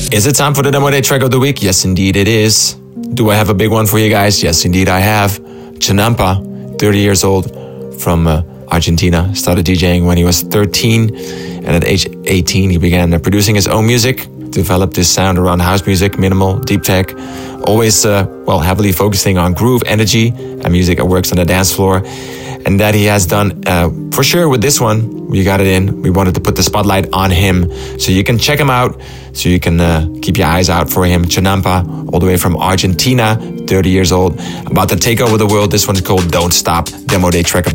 Is it time for the Demo Day track of the week? Yes, indeed it is. Do I have a big one for you guys? Yes, indeed I have. Chinampa, 30 years old, from Argentina. Started DJing when he was 13, and at age 18 he began producing his own music. Developed his sound around house music, minimal, deep tech, always heavily focusing on groove, energy, and music that works on the dance floor. And that he has done for sure with this one. We got it in. We wanted to put the spotlight on him, so you can check him out, so you can keep your eyes out for him. Chinampa, all the way from Argentina, 30 years old, about to take over the world. This one's called Don't Stop, Demo Day track of the